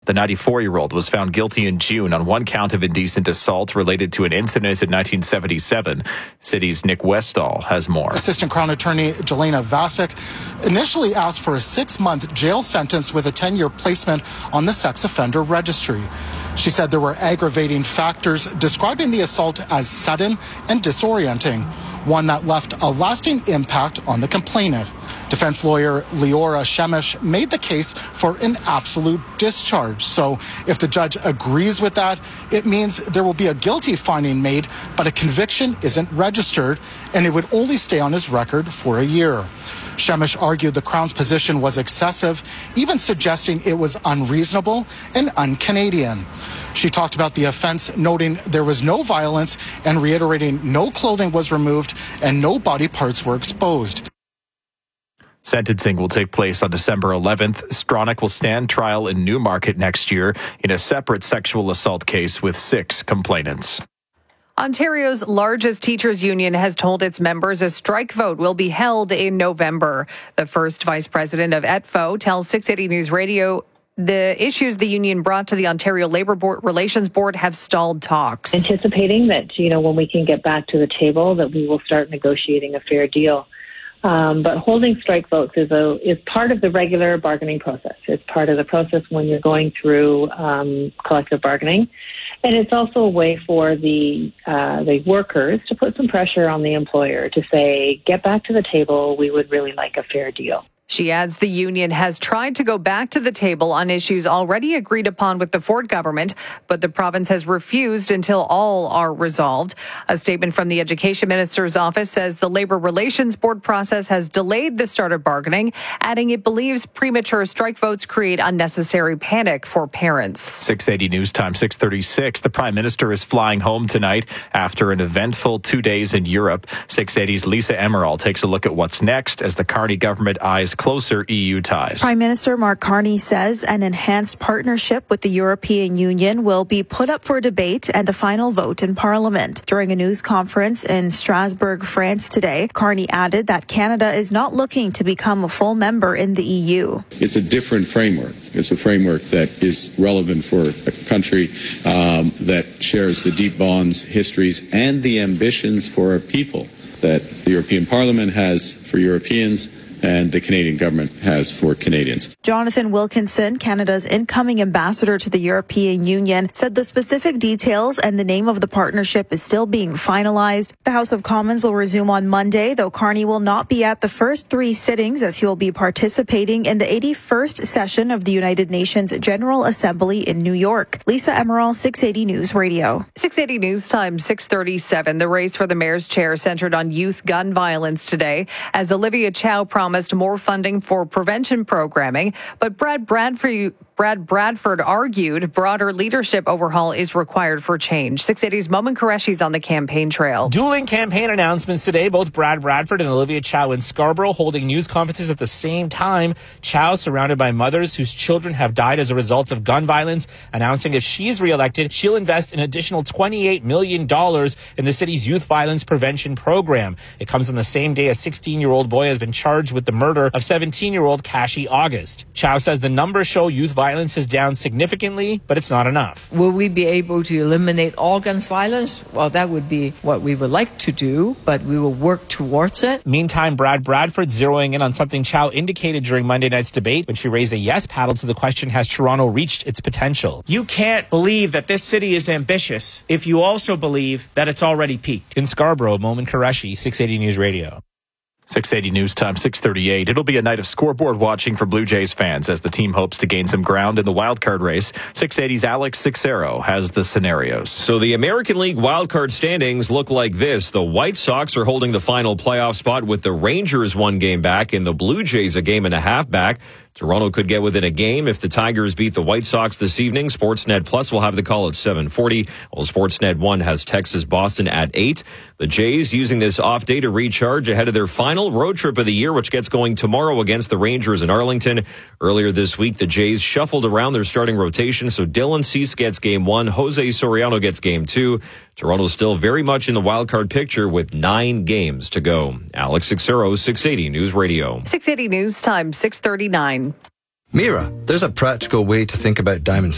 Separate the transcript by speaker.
Speaker 1: The 94-year-old was found guilty in June on one count of indecent assault related to an incident in 1977. City's Nick Westall has more.
Speaker 2: Assistant Crown Attorney Jelena Vasic initially asked for a 6-month jail sentence with a 10-year placement on the sex offender registry. She said there were aggravating factors, describing the assault as sudden and disorienting, one that left a lasting impact on the complainant. Defense lawyer Leora Shemesh made the case for an absolute discharge. So if the judge agrees with that, it means there will be a guilty finding made, but a conviction isn't registered, and it would only stay on his record for a year. Shemesh argued the Crown's position was excessive, even suggesting it was unreasonable and un-Canadian. She talked about the offense, noting there was no violence and reiterating no clothing was removed and no body parts were exposed.
Speaker 1: Sentencing will take place on December 11th. Stronach will stand trial in Newmarket next year in a separate sexual assault case with 6 complainants.
Speaker 3: Ontario's largest teachers' union has told its members a strike vote will be held in November. The first vice president of ETFO tells 680 News Radio the issues the union brought to the Ontario Labour Relations Board have stalled talks.
Speaker 4: Anticipating that, when we can get back to the table, that we will start negotiating a fair deal. But holding strike votes is part of the regular bargaining process. It's part of the process when you're going through collective bargaining. And it's also a way for the workers to put some pressure on the employer to say, get back to the table. We would really like a fair deal.
Speaker 3: She adds the union has tried to go back to the table on issues already agreed upon with the Ford government, but the province has refused until all are resolved. A statement from the Education Minister's office says the Labour Relations Board process has delayed the start of bargaining, adding it believes premature strike votes create unnecessary panic for parents.
Speaker 1: 680 News Time, 6:36. The Prime Minister is flying home tonight after an eventful 2 days in Europe. 680's Lisa Emerald takes a look at what's next as the Carney government eyes closer EU ties.
Speaker 5: Prime Minister Mark Carney says an enhanced partnership with the European Union will be put up for debate and a final vote in Parliament. During a news conference in Strasbourg, France today, Carney added that Canada is not looking to become a full member in the EU.
Speaker 6: It's a different framework. It's a framework that is relevant for a country that shares the deep bonds, histories, and the ambitions for our people that the European Parliament has for Europeans and the Canadian government has for Canadians.
Speaker 5: Jonathan Wilkinson, Canada's incoming ambassador to the European Union, said the specific details and the name of the partnership is still being finalized. The House of Commons will resume on Monday, though Carney will not be at the first 3 sittings as he will be participating in the 81st session of the United Nations General Assembly in New York. Lisa Emerald, 680 News Radio.
Speaker 3: 680 News Time, 6:37. The race for the mayor's chair centered on youth gun violence today as Olivia Chow promised more funding for prevention programming, but Brad Bradford argued broader leadership overhaul is required for change. 680's Momin Qureshi's on the campaign trail.
Speaker 7: Dueling campaign announcements today, both Brad Bradford and Olivia Chow in Scarborough holding news conferences at the same time. Chow, surrounded by mothers whose children have died as a result of gun violence, announcing if she is reelected, she'll invest an additional $28 million in the city's youth violence prevention program. It comes on the same day a 16-year-old boy has been charged with the murder of 17-year-old Kashi August. Chow says the numbers show youth violence is down significantly, but it's not enough.
Speaker 8: Will we be able to eliminate all guns violence? Well, that would be what we would like to do, but we will work towards it.
Speaker 7: Meantime, Brad Bradford zeroing in on something Chow indicated during Monday night's debate when she raised a yes paddle to the question, has Toronto reached its potential?
Speaker 9: You can't believe that this city is ambitious if you also believe that it's already peaked.
Speaker 7: In Scarborough, Momin Qureshi, 680 News Radio.
Speaker 1: 680 News Time, 6:38. It'll be a night of scoreboard watching for Blue Jays fans as the team hopes to gain some ground in the wildcard race. 680's Alex Sixero has the scenarios.
Speaker 10: So the American League wildcard standings look like this. The White Sox are holding the final playoff spot with the Rangers 1 game back and the Blue Jays a game and a half back. Toronto could get within a game if the Tigers beat the White Sox this evening. Sportsnet Plus will have the call at 7:40. While Sportsnet 1 has Texas-Boston at 8. The Jays using this off day to recharge ahead of their final road trip of the year, which gets going tomorrow against the Rangers in Arlington. Earlier this week, the Jays shuffled around their starting rotation, so Dylan Cease gets game 1, Jose Soriano gets game 2. Toronto's still very much in the wildcard picture with 9 games to go. Alex Sixero, 680 News Radio.
Speaker 3: 680 News Time, 6:39.
Speaker 11: Mira, there's a practical way to think about diamonds.